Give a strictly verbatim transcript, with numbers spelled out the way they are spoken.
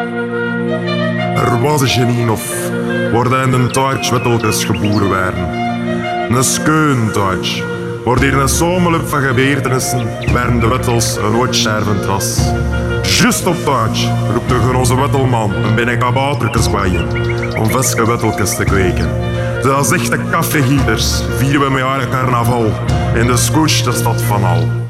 Er was een genie of waar hij in een tuitje wittelkes geboren werden. Een skeun tuitje, waar hier een samenloop van gebeurtenissen werden de wittels een ooit stervend ras. Just op tuitje roept de grote wittelman een binnen kabouterkes bij je om viske wittelkes te kweken. Zoals echte kaffeegieters vieren we met jaren carnaval in de skoetste stad van al.